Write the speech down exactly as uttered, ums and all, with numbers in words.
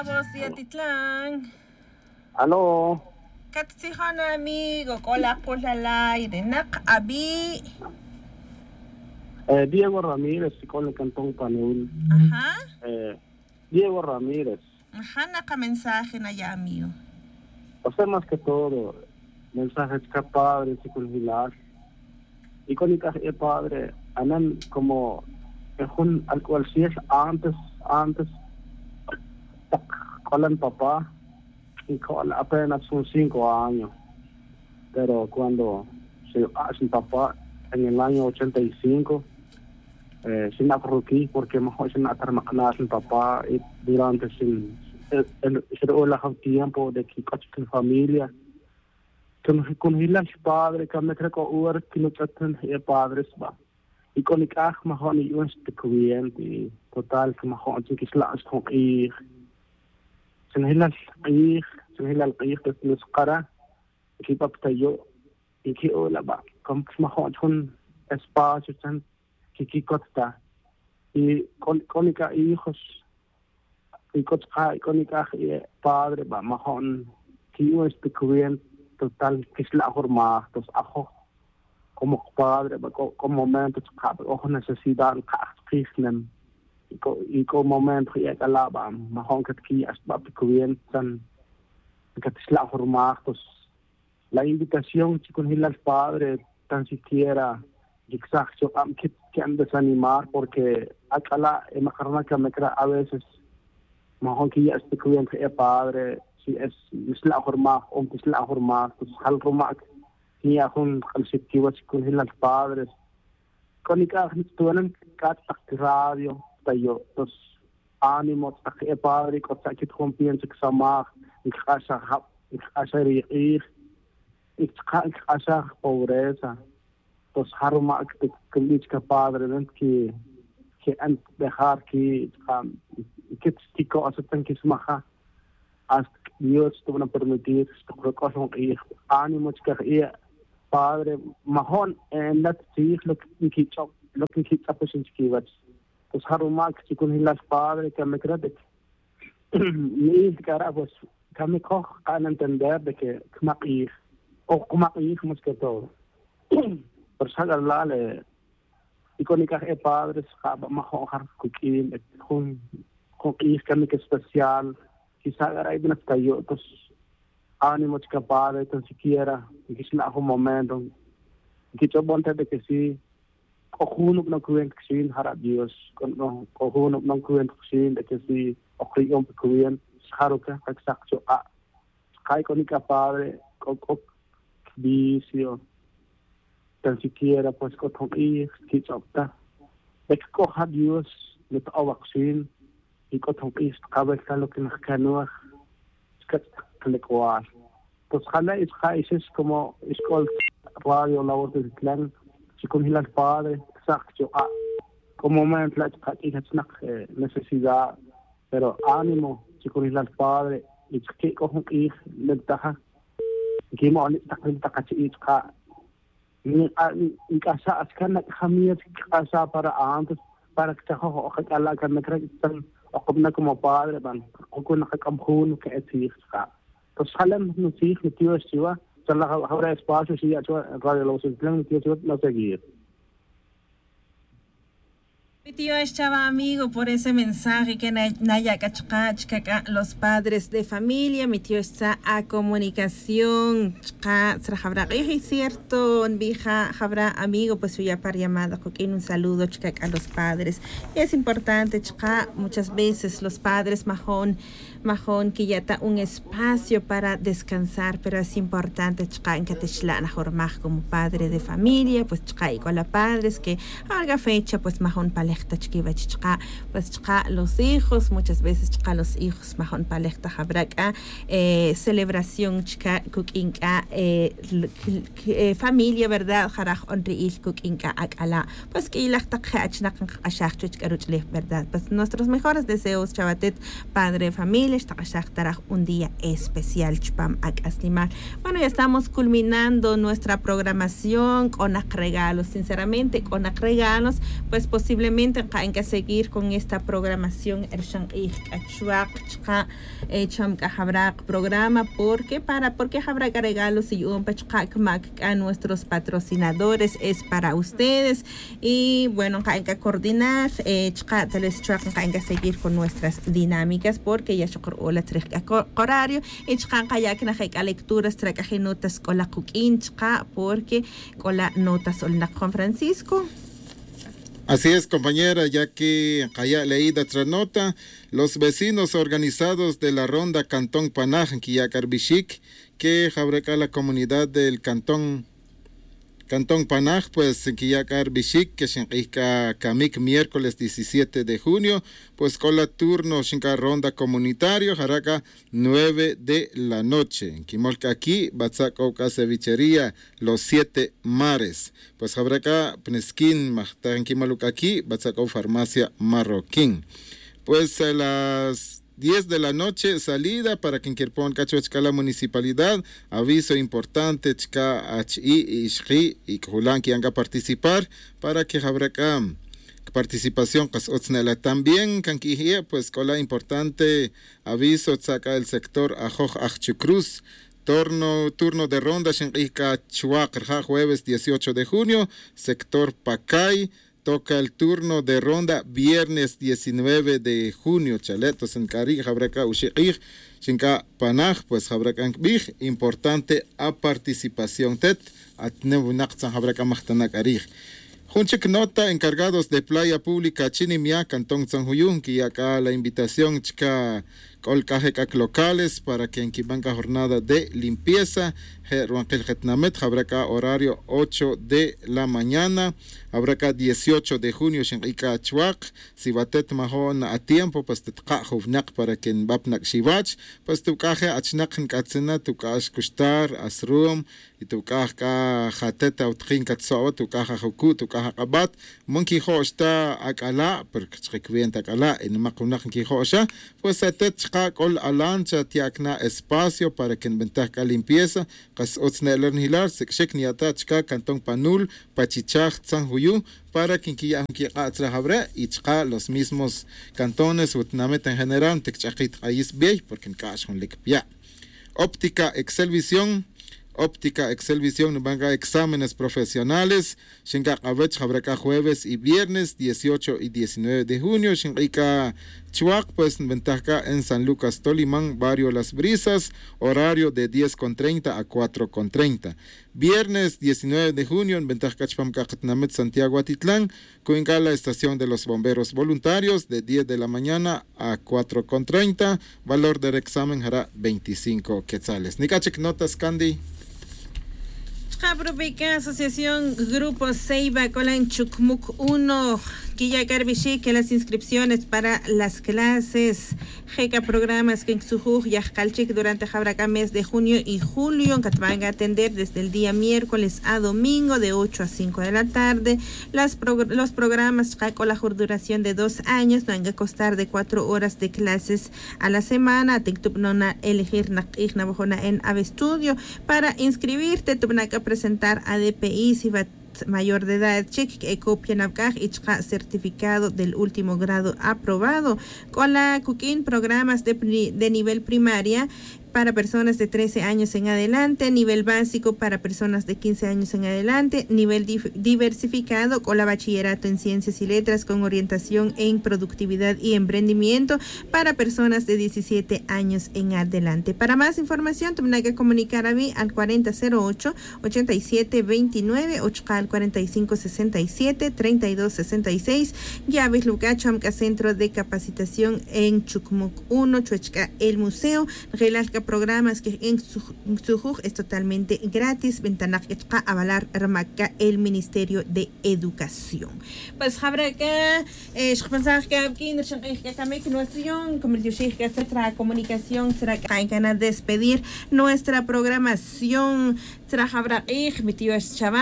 voz de Atitlán. Aló. Katsihana amigo, cola por la aire, nak abi. Eh, Diego Ramírez, con el Cantón Panul. Ajá. Eh, Diego Ramírez. Ajá, naka mensaje na ya amigo. O sea, más que todo, mensajes que padre, y con hilar. Y con el padre, anan como, es un alcohol, si es antes, antes, con el papá, y con apenas son cinco años. Pero cuando se hace papá en el año ochenta y cinco, eh, sin aquí, porque mejor sin atarmacanas el papá, y durante sin el el tiempo de que coche con familia, con con hilas padre, que me creo que uer que no tratan de padres va. Y con el caj mejor ni un este cliente, total que mejor que es la con ir. Sin hilas ir, sin hilas ir que nos cara, que papá yo, y que hola va, como mejor con espacio tan que que costa. Y con con hijos y con con padre va mejor que un este cliente total que es la forma dos ajo como padre como momentos que o necesidad que kristen y como momento que la va mejor que que es va bien tan que es la forma dos la invitación con el padre tan siquiera exacto que que han desanimar porque acá la imaginar que me crea a veces mejor que ya este cliente es padre si es la forma o es la forma pues al forma ni a un concepto con los padres con el que tuenen cat radio tayo los ánimos que padre que está que confianza que sama y casa y casa ir y casa pobreza pues harma que que padre ven que que han dejar que que chico hace tan que smaja hasta Dios te van a permitir recoger y ánimo que padre mahon en la sí lo que lo que quita pues en que vas pues haruma que con las padre que me cree ni cara pues que me coge a entender de que como ir o como ir como que todo por saber la le y con el padre sabe mahon har cooking con con que me que especial quizá hay una tayo pues ánimo que padre tan siquiera que es un momento que yo ponte de que sí cojuno no creen que sí hará Dios no cojuno no creen que sí de que sí o creen que creen haruka exacto a kai con el padre con vicio tan siquiera pues con ir que yo está de que coja Dios le toca vaccine y con es cabeza lo que nos canoa que le coar pues jala es es como escuela radio la voz del clan si con el padre exacto a como momento la que es una necesidad pero ánimo si con el padre y que cojo ir le taja que mo le taja le taja y ka ni en casa askan jamia casa para antes para que taja o que la que me cree o como padre van o con la campun que es hija pues salen nos hijos tíos chiva son la ahora espacio si ya radio los plan tíos no seguir. Mi tío estaba amigo por ese mensaje que Naya Kachka los padres de familia. Mi tío está a comunicación. Es cierto, vieja habrá amigo, pues ya para llamada, un saludo a los padres. Y es importante, chica, muchas veces los padres majón, majón que ya está un espacio para descansar, pero es importante, chica, en que te chlana jormaj como padre de familia, pues chica, y con la padres que haga fecha, pues majón para pues chica los hijos muchas veces chica los hijos mahon palekta habraka eh, celebración chica kukinka eh, eh, familia verdad haraj onriil kukinka akala pues que ilakta khachnak ashach karuchle verdad pues nuestros mejores deseos chavatet padre familia taraj un día especial chpam akaslimar. Bueno, ya estamos culminando nuestra programación con regalos, sinceramente con regalos pues posiblemente totalmente hay que seguir con esta programación programa porque para porque habrá regalos y un a nuestros patrocinadores es para ustedes y bueno hay que coordinar eh, hay que seguir con nuestras dinámicas porque ya hola horario y ya que hay lecturas traje notas con la cooking porque con la notas con Francisco. Así es, compañera, ya que haya leído otra nota, los vecinos organizados de la ronda Cantón Panaj en Quillacarbishik, que fabrica la comunidad del Cantón Cantón Panaj, pues en Quillacarbishik, que se Kamik miércoles diecisiete de junio, pues con la turno Shinka ronda comunitario, Jaraca nueve de la noche. En Quimolca aquí, Batzakauca cevichería, los siete mares. Pues Jabraca, Pneskin, Mahtar en Quimaluca aquí, Batzakau farmacia marroquín. Pues a las diez de la noche, salida para quien quiera poner cacho la municipalidad, aviso importante, chica H I y Shri y Kulan que haga participar para que habrá participación también canquijía pues con la importante aviso saca el sector Ajoj Ajchucruz. Turno, turno de ronda Shenrika Chuac, jueves dieciocho de junio, sector Pacay. Toca el turno de ronda viernes diecinueve de junio. Chaletos en Cari, Jabraca, Ushikir, Shinka Panaj, pues Jabraca Big, importante a participación. Tet, Atnebunaxan Jabraca Mahtanak Arij. Junchik nota, encargados de playa pública Chinimia, Cantón San Huyun, que acá la invitación chica colcajecak locales para que en Kibanca jornada de limpieza. Ruanquil Jetnamet, Jabraca horario ocho de la mañana. Habrá dieciocho de junio, Shenrika Chuac, si batet mahon a tiempo, pues te tqahuvnak para que en Bapnak Shivach, pues tu caje achnak en Katsena, tu cash kustar, asrum, y tu caja jateta o trin katsoa, tu caja huku, tu caja kabat, monkey ho está akala, porque requienta akala, en makunak en kihosa, pues a tetchak ol alancha tiakna espacio para que en ventaja limpieza, kas otsneler hilar, sekshek niatachka, Cantón Panul, Pachichach, San Huyu, para quien quiera trabajar y los mismos cantones, Utnamet en general, Techachit Ais Bey, porque en cash con Lecpia. Óptica Excelvisión. Óptica Excelvisión Nubanga exámenes profesionales Shinga Avech Jabraca jueves y viernes dieciocho y diecinueve de junio Shinga Chuac pues ventaja en San Lucas Tolimán Barrio Las Brisas horario de diez con treinta a cuatro con treinta. Viernes diecinueve de junio en ventaja Chpamcacatnamet Santiago Atitlán Cuenca la estación de los bomberos voluntarios de diez de la mañana a cuatro con treinta. Valor del examen hará veinticinco quetzales. Nikachek notas Candy. Apropica Asociación Grupo Ceiba Colan Chukmuk uno Quillacarbishik que las inscripciones para las clases Jeca programas que en Sujuj Yajkalchik durante Jabraca mes de junio y julio que van a atender desde el día miércoles a domingo de ocho a cinco de la tarde. Las pro, los programas con la duración de dos años van a costar de cuatro horas de clases a la semana. Te tupnona elegir en Avestudio para inscribirte tupna que presentar a D P I si va mayor de edad, check que copia navcaj y certificado del último grado aprobado con la cooking programas de, de nivel primaria para personas de trece años en adelante, nivel básico para personas de quince años en adelante, nivel diversificado con la bachillerato en ciencias y letras con orientación en productividad y emprendimiento para personas de diecisiete años en adelante. Para más información, tendrá que comunicar a mí al cuarenta cero ocho, ochenta y siete veintinueve, ocho al cuarenta y cinco sesenta y siete, treinta y dos sesenta y seis, Llaves Lucachamca Centro de Capacitación en Chukmuk uno, Chuechca el Museo, Relalca programas que en Sujuj es totalmente gratis. Ventanak avalar Ramaca el Ministerio de Educación. Pues habrá que pensar que aquí nuestra como el nuestra comunicación será que van a despedir nuestra programación. Será habrá mi tío es chaval.